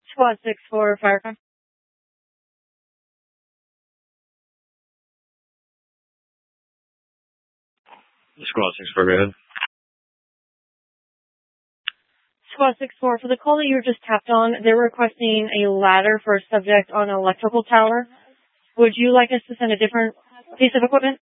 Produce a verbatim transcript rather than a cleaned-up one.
Squad six for Firecraft. Squad six four, go ahead. Squad six four, for the call that you were just tapped on, they're requesting a ladder for a subject on an electrical tower. Would you like us to send a different piece of equipment?